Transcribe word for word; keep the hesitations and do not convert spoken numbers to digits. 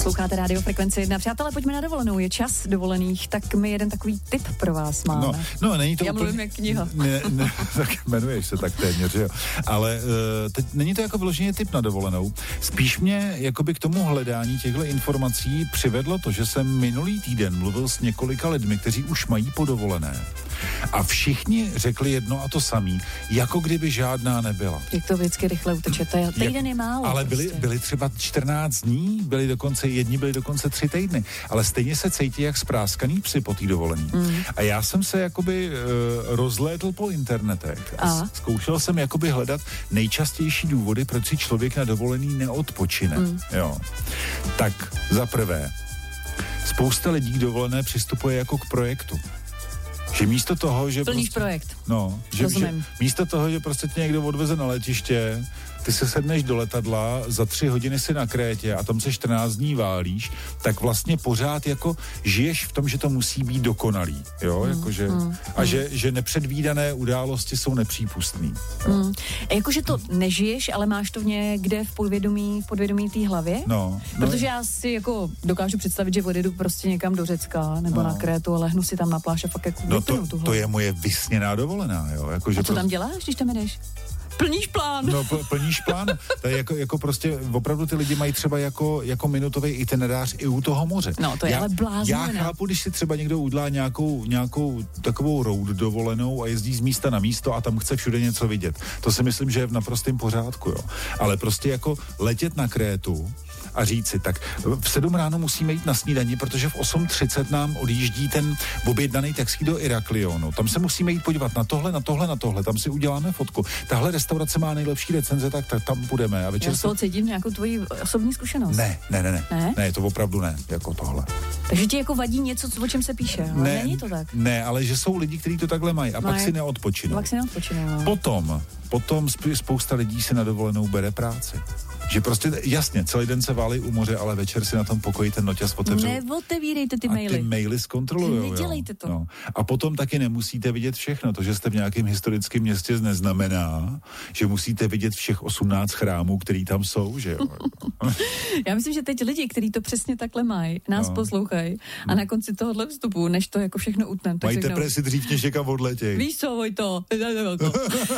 Posloucháte Radio Frekvence jedna. Přátelé, pojďme na dovolenou. Je čas dovolených, tak my jeden takový tip pro vás máme. No, no není to Já úplně... mluvím jak kniha. Ne, ne, tak jmenuješ se tak téměř, jo. Ale uh, teď není to jako vyloženě tip na dovolenou. Spíš mě jakoby k tomu hledání těchto informací přivedlo to, že jsem minulý týden mluvil s několika lidmi, kteří už mají podovolené. A všichni řekli jedno a to samý, jako kdyby žádná nebyla. Jak to vždycky rychle uteče, týden je málo. Ale byli, prostě. byli třeba čtrnáct dní, byli dokonce jedni, byli dokonce tři týdny, ale stejně se cítí jak spráskaný psy po té dovolení. Mm. A já jsem se jakoby uh, rozlédl po internetech a, a zkoušel jsem jakoby hledat nejčastější důvody, proč si člověk na dovolený neodpočine. Mm. Jo. Tak za prvé, spousta lidí k dovolené přistupuje jako k projektu. Že místo toho, že plníš prostě, projekt. No, že, že místo toho, že prostě tě někdo odveze na letiště, ty se sedneš do letadla, za tři hodiny si na Krétě a tam se čtrnáct dní válíš, tak vlastně pořád jako žiješ v tom, že to musí být dokonalý, jo, mm, jakože, mm, a mm. že, že nepředvídané události jsou nepřípustný. Mm. Jakože to nežiješ, ale máš to někde v podvědomí, v podvědomí té hlavě? No. Protože no. já si jako dokážu představit, že odjedu prostě někam do Řecka nebo no. na Krétu a lehnu si tam na pláž a fakt jako no to, to je moje vysněná dovolená, jo. Jako, že a co prostě... tam děláš, když tam jdeš? Plníš plán. No, pl- plníš plán. To je jako, jako prostě, opravdu ty lidi mají třeba jako, jako minutový itinerář i u toho moře. No, to je já, ale bláznivé. Já chápu, když si třeba někdo udělá nějakou, nějakou takovou road dovolenou a jezdí z místa na místo a tam chce všude něco vidět. To si myslím, že je v naprostém pořádku, jo. Ale prostě jako letět na Krétu a říct si, tak v sedm ráno musíme jít na snídani, protože v osm třicet nám odjíždí ten objednaný taxi do Iraklionu. Tam se musíme jít podívat na tohle, na tohle, na tohle. Tam si uděláme fotku. Tahle restaurace má nejlepší recenze, tak, tak tam budeme. A večer Já z toho cítím nějakou tvoji osobní zkušenost. Ne, ne, ne, ne. Ne? Ne, to opravdu ne, jako tohle. Takže ti jako vadí něco, o čem se píše, ale ne, není to tak. Ne, ale že jsou lidi, kteří to takhle mají a no pak je, si neodpočinou. Pak si neodpočinou. No. Potom, potom spousta lidí si na dovolenou bere práci. Že prostě, jasně, celý den se válí u moře, ale večer si na tom pokoji ten noťaz otevřou. Neotevírejte ty a maily. ty maily zkontrolujou. Nedělejte to. No. A potom taky nemusíte vidět všechno. To, že jste v nějakém historickém městě, neznamená, že musíte vidět všech osmnáct chrámů, který tam jsou, že jo? Já myslím, že teď lidi, kteří to přesně takhle mají, nás no. poslouchají a na konci tohohle vstupu, než to jako všechno utnem, tak mají depresi dřív, než někam odletěj. Víš co, Vojto?